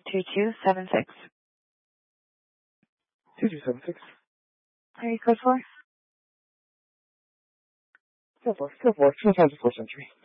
2276. 2276. Area code 4? Still 4. Still 4. Still 4th century.